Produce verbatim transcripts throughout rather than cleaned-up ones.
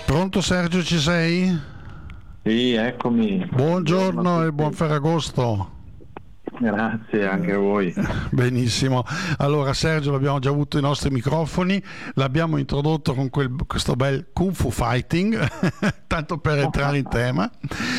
Pronto Sergio, ci sei? Sì, eccomi. Buongiorno e buon Ferragosto. Grazie anche a voi. Benissimo. Allora Sergio, abbiamo già avuto i nostri microfoni, l'abbiamo introdotto con quel, questo bel Kung Fu Fighting, tanto per entrare in tema.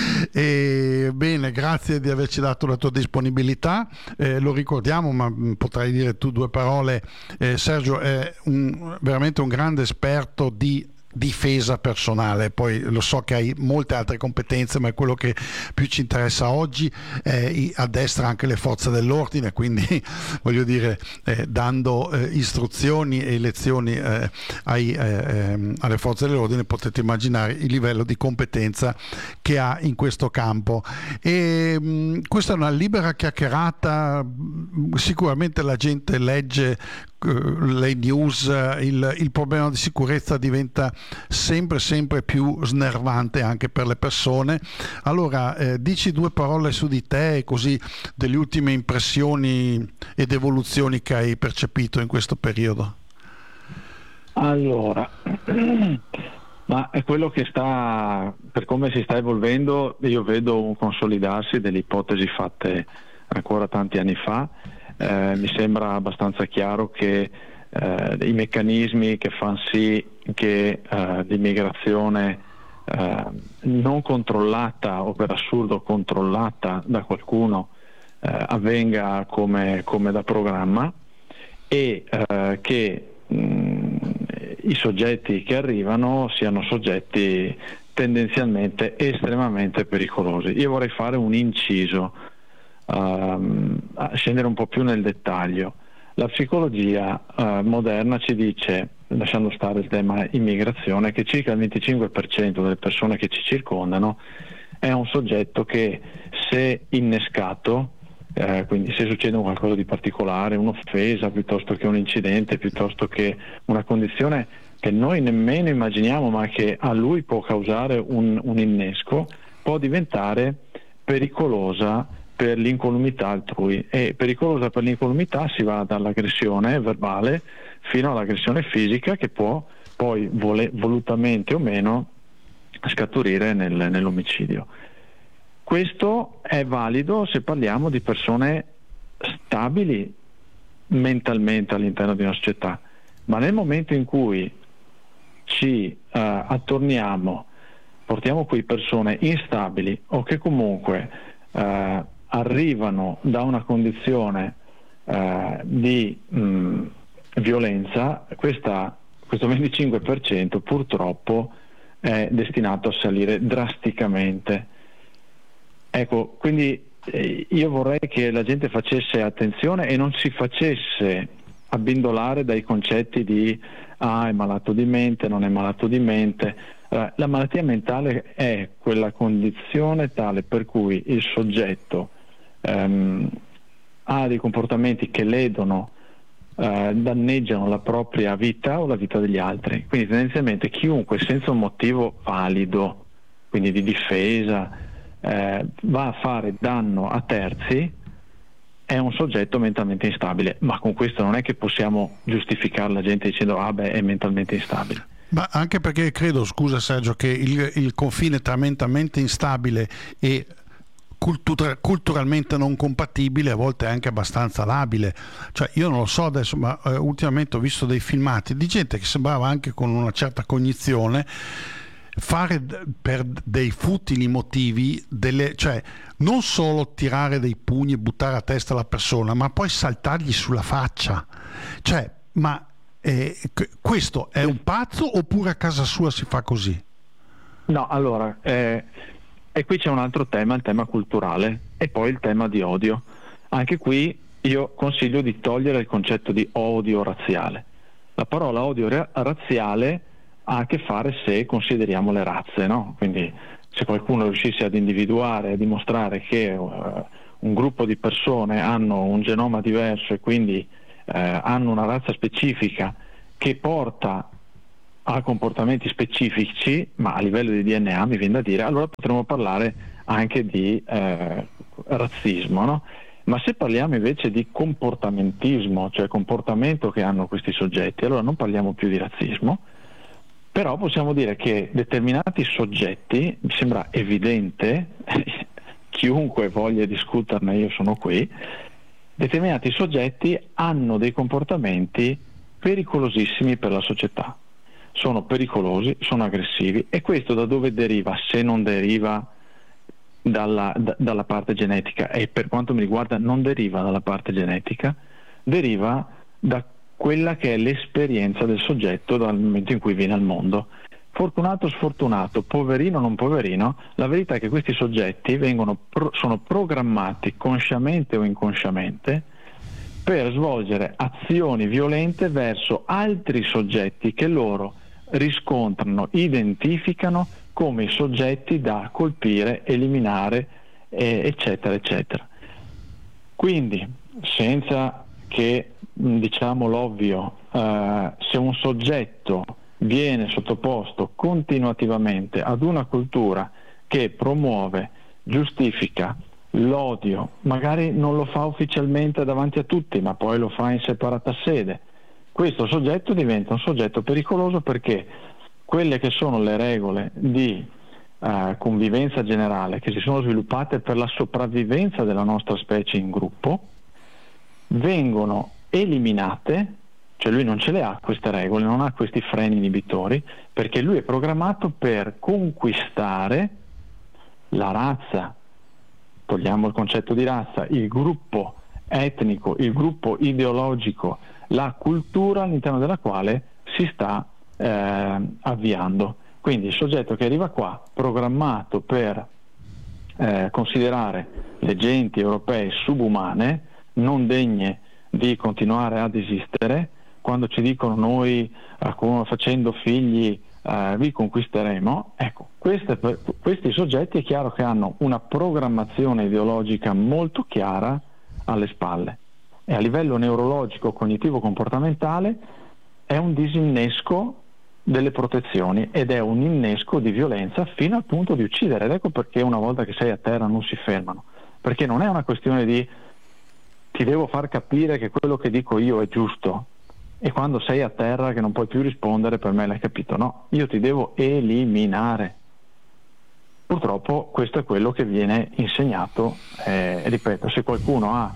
E, bene, grazie di averci dato la tua disponibilità. Eh, lo ricordiamo, ma potrai dire tu due parole. Eh, Sergio è un, veramente un grande esperto di difesa personale, poi lo so che hai molte altre competenze, ma è quello che più ci interessa oggi. Eh, addestra anche le forze dell'ordine, quindi voglio dire, eh, dando eh, istruzioni e lezioni eh, ai, eh, alle forze dell'ordine, potete immaginare il livello di competenza che ha in questo campo. E mh, questa è una libera chiacchierata, sicuramente la gente legge le news, il, il problema di sicurezza diventa sempre sempre più snervante anche per le persone. Allora eh, dici due parole su di te, così delle ultime impressioni ed evoluzioni che hai percepito in questo periodo. Allora, ma è quello che sta, per come si sta evolvendo, io vedo un consolidarsi delle ipotesi fatte ancora tanti anni fa. Eh, mi sembra abbastanza chiaro che eh, i meccanismi che fanno sì che eh, l'immigrazione eh, non controllata o per assurdo controllata da qualcuno eh, avvenga come, come da programma, e eh, che mh, i soggetti che arrivano siano soggetti tendenzialmente estremamente pericolosi. Io vorrei fare un inciso, Uh, a scendere un po' più nel dettaglio. La psicologia uh, moderna ci dice, lasciando stare il tema immigrazione, che circa il venticinque per cento delle persone che ci circondano è un soggetto che, se innescato, eh, quindi se succede qualcosa di particolare, un'offesa piuttosto che un incidente, piuttosto che una condizione che noi nemmeno immaginiamo ma che a lui può causare un, un innesco, può diventare pericolosa per l'incolumità altrui. E pericolosa per l'incolumità si va dall'aggressione verbale fino all'aggressione fisica, che può poi vole, volutamente o meno scaturire nel, nell'omicidio. Questo è valido se parliamo di persone stabili mentalmente all'interno di una società, ma nel momento in cui ci eh, attorniamo, portiamo qui persone instabili o che comunque eh, arrivano da una condizione eh, di mh, violenza, questa, questo venticinque per cento purtroppo è destinato a salire drasticamente. Ecco, quindi eh, io vorrei che la gente facesse attenzione e non si facesse abbindolare dai concetti di ah, è malato di mente, non è malato di mente. Eh, la malattia mentale è quella condizione tale per cui il soggetto ehm, ha dei comportamenti che ledono, eh, danneggiano la propria vita o la vita degli altri. Quindi tendenzialmente chiunque senza un motivo valido, quindi di difesa, eh, va a fare danno a terzi, è un soggetto mentalmente instabile. Ma con questo non è che possiamo giustificare la gente dicendo ah beh, è mentalmente instabile. Ma anche perché credo, scusa Sergio, che il, il confine tra mentalmente instabile e cultura, culturalmente non compatibile a volte è anche abbastanza labile. Cioè io non lo so adesso, ma eh, ultimamente ho visto dei filmati di gente che sembrava anche con una certa cognizione fare per dei futili motivi delle, cioè non solo tirare dei pugni e buttare a testa la persona, ma poi saltargli sulla faccia. Cioè, ma eh, questo è un pazzo oppure a casa sua si fa così? No, allora, eh, e qui c'è un altro tema, il tema culturale, e poi il tema di odio. Anche qui io consiglio di togliere il concetto di odio razziale. La parola odio ra- razziale ha a che fare se consideriamo le razze, no? Quindi se qualcuno riuscisse ad individuare e dimostrare che uh, un gruppo di persone hanno un genoma diverso e quindi uh, hanno una razza specifica che porta a comportamenti specifici, ma a livello di D N A mi viene da dire, allora potremmo parlare anche di uh, razzismo, no? Ma se parliamo invece di comportamentismo, cioè comportamento che hanno questi soggetti, allora non parliamo più di razzismo, Però possiamo dire che determinati soggetti, mi sembra evidente, chiunque voglia discuterne, io sono qui, determinati soggetti hanno dei comportamenti pericolosissimi per la società. Sono pericolosi, sono aggressivi, e questo da dove deriva, se non deriva dalla, da, dalla parte genetica? E per quanto mi riguarda non deriva dalla parte genetica, deriva da quella che è l'esperienza del soggetto dal momento in cui viene al mondo. Fortunato o sfortunato, poverino o non poverino, la verità è che questi soggetti vengono pro- sono programmati consciamente o inconsciamente per svolgere azioni violente verso altri soggetti che loro riscontrano, identificano come i soggetti da colpire, eliminare, eh, eccetera, eccetera. Quindi, senza che diciamo l'ovvio, eh, se un soggetto viene sottoposto continuativamente ad una cultura che promuove, giustifica l'odio, magari non lo fa ufficialmente davanti a tutti, ma poi lo fa in separata sede, questo soggetto diventa un soggetto pericoloso, perché quelle che sono le regole di eh, convivenza generale che si sono sviluppate per la sopravvivenza della nostra specie in gruppo vengono eliminate, cioè lui non ce le ha queste regole, non ha questi freni inibitori, perché lui è programmato per conquistare la razza, togliamo il concetto di razza, il gruppo etnico, il gruppo ideologico, la cultura all'interno della quale si sta eh, avviando. Quindi il soggetto che arriva qua, programmato per eh, considerare le genti europee subumane, non degne di continuare ad esistere, quando ci dicono noi eh, facendo figli eh, vi conquisteremo, ecco, queste, questi soggetti è chiaro che hanno una programmazione ideologica molto chiara alle spalle, e a livello neurologico, cognitivo, comportamentale è un disinnesco delle protezioni ed è un innesco di violenza fino al punto di uccidere. Ed ecco perché una volta che sei a terra non si fermano, perché non è una questione di ti devo far capire che quello che dico io è giusto, e quando sei a terra che non puoi più rispondere per me l'hai capito, no, io ti devo eliminare. Purtroppo questo è quello che viene insegnato, eh, ripeto, se qualcuno ha,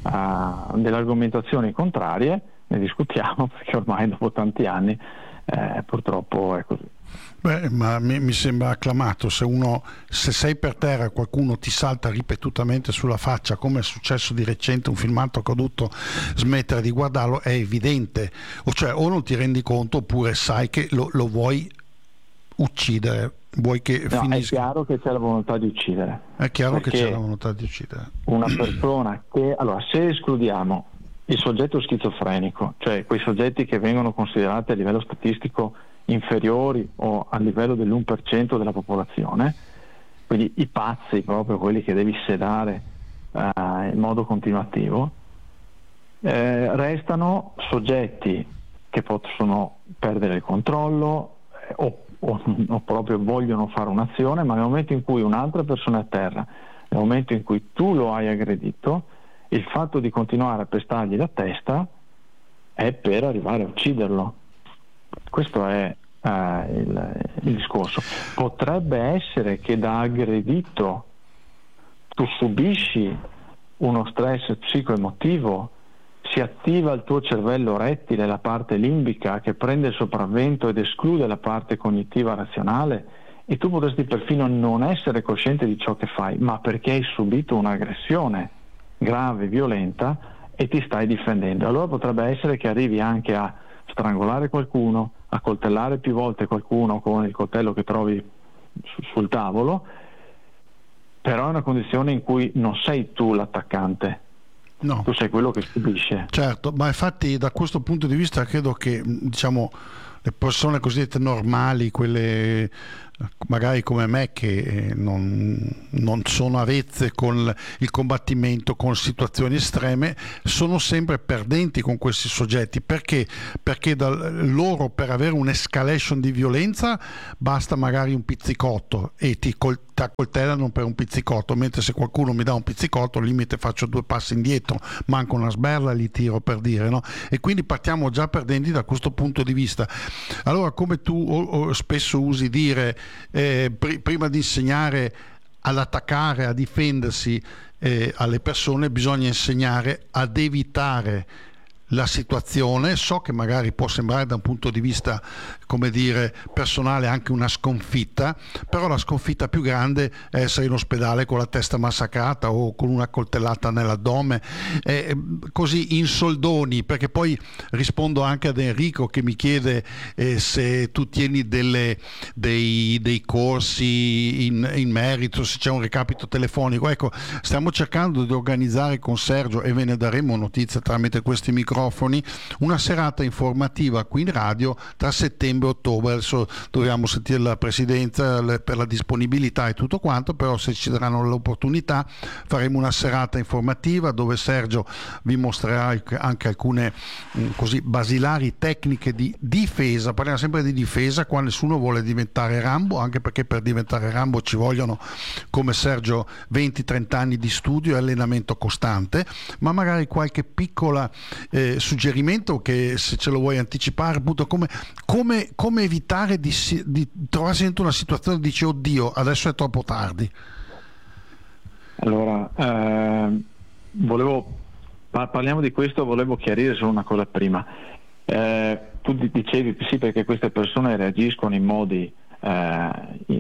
ha delle argomentazioni contrarie ne discutiamo, perché ormai dopo tanti anni eh, purtroppo è così. Beh, ma mi, mi sembra acclamato, se uno, se sei per terra e qualcuno ti salta ripetutamente sulla faccia, come è successo di recente, un filmato che ho dovuto smettere di guardarlo, è evidente, o cioè o non ti rendi conto oppure sai che lo, lo vuoi uccidere, vuoi che no, finisca. È chiaro che c'è la volontà di uccidere. È chiaro che c'è la volontà di uccidere. Una persona che, allora, se escludiamo il soggetto schizofrenico, cioè quei soggetti che vengono considerati a livello statistico inferiori o a livello dell'uno per cento della popolazione, quindi i pazzi, proprio quelli che devi sedare eh, in modo continuativo, eh, restano soggetti che possono perdere il controllo eh, o, o, o proprio vogliono fare un'azione, ma nel momento in cui un'altra persona è a terra, nel momento in cui tu lo hai aggredito, il fatto di continuare a pestargli la testa è per arrivare a ucciderlo. Questo è uh, il, il discorso. Potrebbe essere che da aggredito tu subisci uno stress psicoemotivo, si attiva il tuo cervello rettile, la parte limbica, che prende il sopravvento ed esclude la parte cognitiva razionale, e tu potresti perfino non essere cosciente di ciò che fai, ma perché hai subito un'aggressione grave, violenta, e ti stai difendendo. Allora potrebbe essere che arrivi anche a strangolare qualcuno, a coltellare più volte qualcuno con il coltello che trovi su, sul tavolo, però è una condizione in cui non sei tu l'attaccante, no. Tu sei quello che subisce. Certo, ma infatti da questo punto di vista credo che, diciamo, le persone cosiddette normali, quelle magari come me, che non, non sono avezze con il combattimento, con situazioni estreme, sono sempre perdenti con questi soggetti. Perché? Perché da loro, per avere un'escalation di violenza, basta magari un pizzicotto e ti col- ti accoltellano per un pizzicotto, mentre se qualcuno mi dà un pizzicotto, al limite faccio due passi indietro, manco una sberla li tiro, per dire, no? E quindi partiamo già perdenti da questo punto di vista. Allora, come tu o, o spesso usi dire, eh, pr- prima di insegnare ad attaccare, a difendersi eh, alle persone, bisogna insegnare ad evitare la situazione. So che magari può sembrare da un punto di vista, come dire, personale anche una sconfitta, però la sconfitta più grande è essere in ospedale con la testa massacrata o con una coltellata nell'addome, eh, così in soldoni. Perché poi rispondo anche ad Enrico che mi chiede eh, se tu tieni delle, dei, dei corsi in, in merito, se c'è un recapito telefonico. Ecco, stiamo cercando di organizzare con Sergio, e ve ne daremo notizie tramite questi microfoni, una serata informativa qui in radio tra settembre e ottobre. Adesso dobbiamo sentire la presidenza per la disponibilità e tutto quanto, però se ci daranno l'opportunità faremo una serata informativa dove Sergio vi mostrerà anche alcune così basilari tecniche di difesa. Parliamo sempre di difesa qua, nessuno vuole diventare Rambo, anche perché per diventare Rambo ci vogliono, come Sergio, venti trenta anni di studio e allenamento costante. Ma magari qualche piccola eh, suggerimento, che se ce lo vuoi anticipare, appunto, come, come, come evitare di, di trovarsi dentro una situazione di dici oddio adesso è troppo tardi. Allora eh, volevo parliamo di questo, volevo chiarire solo una cosa prima. Eh, tu dicevi sì, perché queste persone reagiscono in modi eh,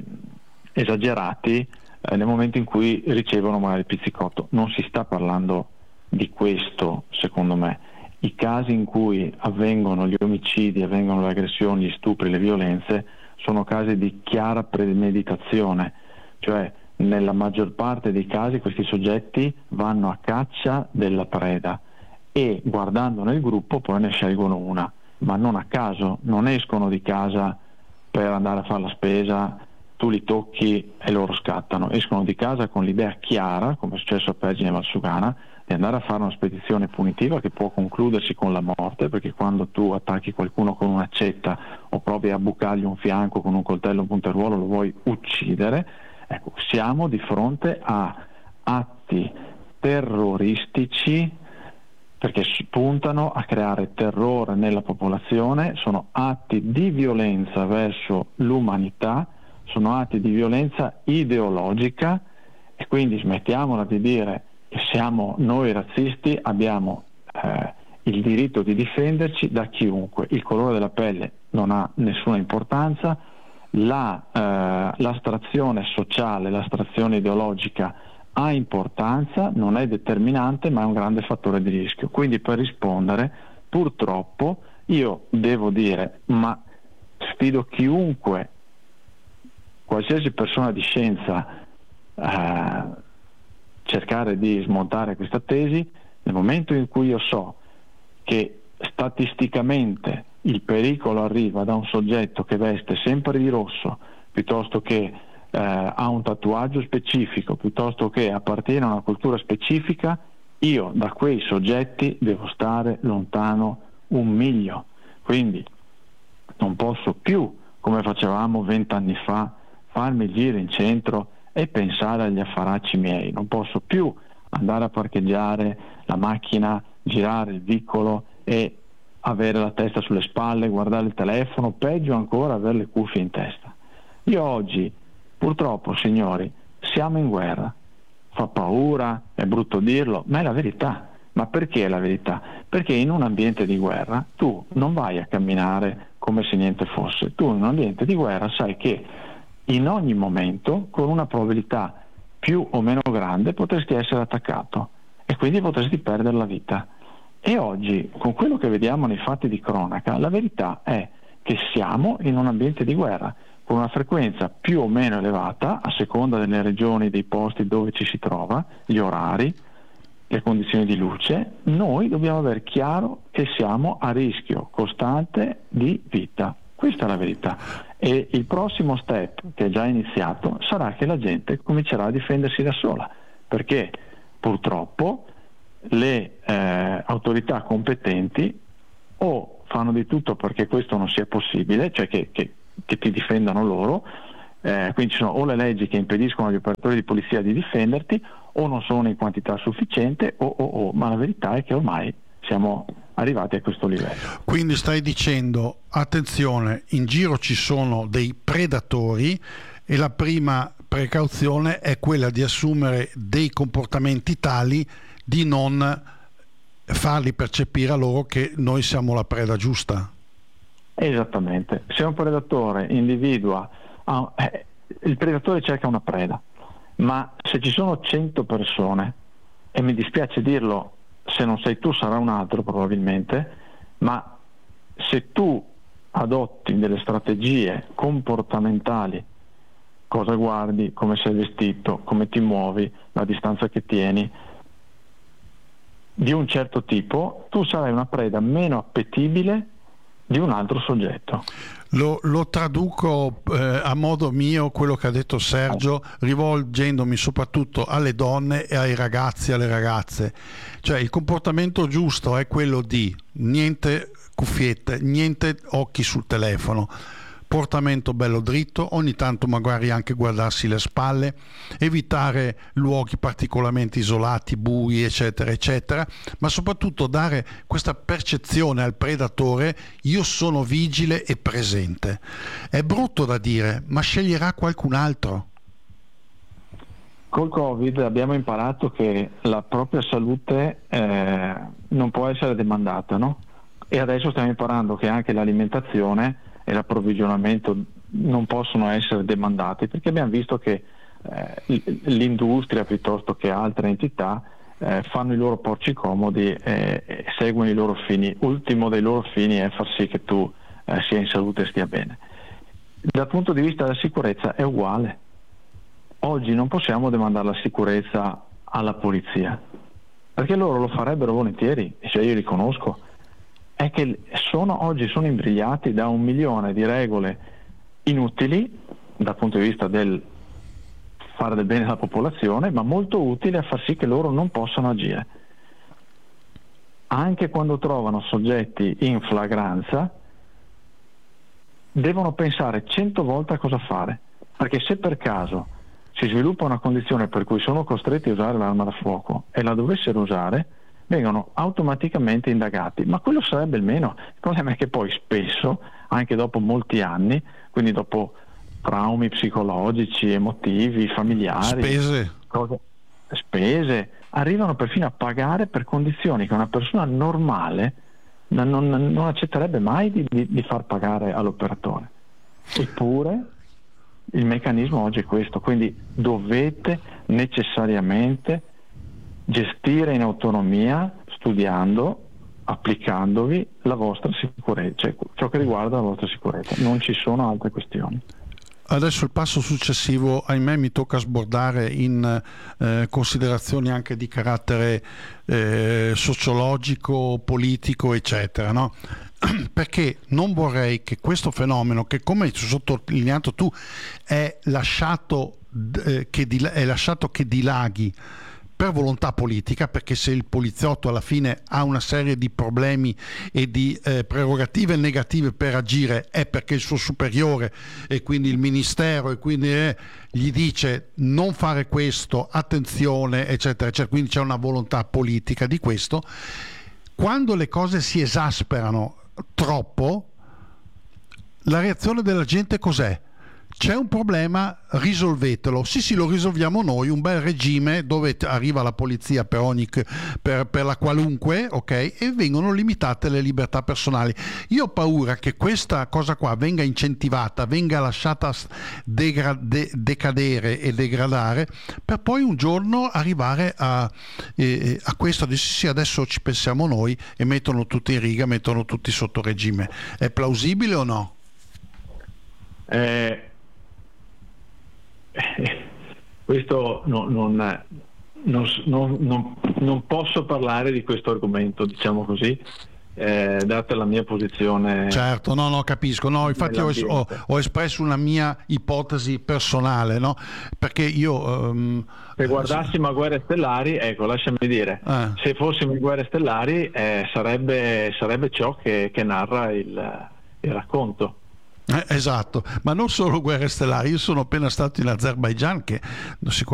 esagerati eh, nel momento in cui ricevono magari il pizzicotto. Non si sta parlando di questo, secondo me. I casi in cui avvengono gli omicidi, avvengono le aggressioni, gli stupri, le violenze, sono casi di chiara premeditazione, cioè nella maggior parte dei casi questi soggetti vanno a caccia della preda e, guardando nel gruppo, poi ne scelgono una, ma non a caso, non escono di casa per andare a fare la spesa, tu li tocchi e loro scattano, escono di casa con l'idea chiara, come è successo a Pergine Valsugana, di andare a fare una spedizione punitiva che può concludersi con la morte, perché quando tu attacchi qualcuno con un'accetta o provi a bucargli un fianco con un coltello, un punteruolo, lo vuoi uccidere. Ecco, siamo di fronte a atti terroristici, perché puntano a creare terrore nella popolazione, sono atti di violenza verso l'umanità, sono atti di violenza ideologica, e quindi smettiamola di dire che siamo noi razzisti, abbiamo eh, il diritto di difenderci da chiunque. Il colore della pelle non ha nessuna importanza, la, eh, l'astrazione sociale, l'astrazione ideologica ha importanza, non è determinante, ma è un grande fattore di rischio. Quindi, per rispondere, purtroppo io devo dire, ma sfido chiunque, qualsiasi persona di scienza, eh, cercare di smontare questa tesi. Nel momento in cui io so che statisticamente il pericolo arriva da un soggetto che veste sempre di rosso, piuttosto che eh, ha un tatuaggio specifico, piuttosto che appartiene a una cultura specifica, io da quei soggetti devo stare lontano un miglio. Quindi non posso più, come facevamo vent'anni fa, farmi il giro in centro e pensare agli affaracci miei. Non posso più andare a parcheggiare la macchina, girare il vicolo e avere la testa sulle spalle, guardare il telefono, peggio ancora avere le cuffie in testa. Io oggi, purtroppo, signori, siamo in guerra. Fa paura, è brutto dirlo, ma è la verità. Ma perché è la verità? Perché in un ambiente di guerra tu non vai a camminare come se niente fosse. Tu in un ambiente di guerra sai che in ogni momento, con una probabilità più o meno grande, potresti essere attaccato e quindi potresti perdere la vita. E oggi, con quello che vediamo nei fatti di cronaca, la verità è che siamo in un ambiente di guerra, con una frequenza più o meno elevata, a seconda delle regioni, dei posti dove ci si trova, gli orari, le condizioni di luce. Noi dobbiamo avere chiaro che siamo a rischio costante di vita. Questa è la verità. E il prossimo step, che è già iniziato, sarà che la gente comincerà a difendersi da sola, perché purtroppo le eh, autorità competenti o fanno di tutto perché questo non sia possibile, cioè che, che, che ti difendano loro, eh, quindi ci sono o le leggi che impediscono agli operatori di polizia di difenderti, o non sono in quantità sufficiente, o, o, o, ma la verità è che ormai siamo arrivati a questo livello. Quindi stai dicendo, attenzione, in giro ci sono dei predatori e la prima precauzione è quella di assumere dei comportamenti tali di non farli percepire a loro che noi siamo la preda giusta. Esattamente. Se un predatore individua, ah, eh, il predatore cerca una preda, ma se ci sono cento persone, e mi dispiace dirlo, se non sei tu sarà un altro probabilmente, ma se tu adotti delle strategie comportamentali, cosa guardi, come sei vestito, come ti muovi, la distanza che tieni, di un certo tipo, tu sarai una preda meno appetibile di un altro soggetto. Lo, lo traduco eh, a modo mio quello che ha detto Sergio, rivolgendomi soprattutto alle donne e ai ragazzi e alle ragazze. Cioè il comportamento giusto è quello di niente cuffiette, niente occhi sul telefono, portamento bello dritto, ogni tanto magari anche guardarsi le spalle, evitare luoghi particolarmente isolati, bui, eccetera, eccetera, ma soprattutto dare questa percezione al predatore: io sono vigile e presente. È brutto da dire, ma sceglierà qualcun altro. Col Covid abbiamo imparato che la propria salute eh, non può essere demandata, no? E adesso stiamo imparando che anche l'alimentazione e l'approvvigionamento non possono essere demandati, perché abbiamo visto che eh, l'industria piuttosto che altre entità eh, fanno i loro porci comodi e, e seguono i loro fini. Ultimo dei loro fini è far sì che tu eh, sia in salute e stia bene. Dal punto di vista della sicurezza è uguale. Oggi non possiamo demandare la sicurezza alla polizia, perché loro lo farebbero volentieri, e cioè io li conosco. È che sono, oggi sono imbrigliati da un milione di regole inutili dal punto di vista del fare del bene alla popolazione, ma molto utili a far sì che loro non possano agire. Anche quando trovano soggetti in flagranza, devono pensare cento volte a cosa fare, perché se per caso si sviluppa una condizione per cui sono costretti a usare l'arma da fuoco e la dovessero usare, vengono automaticamente indagati, ma quello sarebbe il meno. Il problema è che poi spesso, anche dopo molti anni, quindi dopo traumi psicologici, emotivi, familiari, spese, cose, spese arrivano perfino a pagare per condizioni che una persona normale non, non, non accetterebbe mai di, di, di far pagare all'operatore. Eppure il meccanismo oggi è questo, quindi dovete necessariamente gestire in autonomia, studiando, applicandovi la vostra sicurezza, cioè ciò che riguarda la vostra sicurezza. Non ci sono altre questioni. Adesso il passo successivo, ahimè, mi tocca sbordare in eh, considerazioni anche di carattere eh, sociologico, politico, eccetera, no? Perché non vorrei che questo fenomeno, che come hai sottolineato tu è lasciato, eh, che, dil- è lasciato che dilaghi per volontà politica, perché se il poliziotto alla fine ha una serie di problemi e di eh, prerogative negative per agire, è perché il suo superiore e quindi il ministero e quindi eh, gli dice non fare questo, attenzione, eccetera, eccetera. Quindi c'è una volontà politica di questo. Quando le cose si esasperano troppo, la reazione della gente cos'è? C'è un problema, risolvetelo. Sì, sì, lo risolviamo noi, un bel regime dove arriva la polizia per ogni per, per la qualunque, ok? E vengono limitate le libertà personali. Io ho paura che questa cosa qua venga incentivata, venga lasciata degra- de- decadere e degradare, per poi un giorno arrivare a, eh, a questo di sì, sì, adesso ci pensiamo noi, e mettono tutti in riga, mettono tutti sotto regime. È plausibile o no? Eh... Questo no, non, non, non, non, non posso parlare di questo argomento, diciamo così, eh, data la mia posizione. Certo, no, no, capisco. No, infatti ho, ho, ho espresso una mia ipotesi personale, no? Perché io... Um, se guardassimo a Guerre Stellari, ecco, lasciami dire, eh. se fossimo in Guerre Stellari eh, sarebbe, sarebbe ciò che, che narra il, il racconto. Eh, esatto, ma non solo Guerre Stellari, io sono appena stato in Azerbaigian, che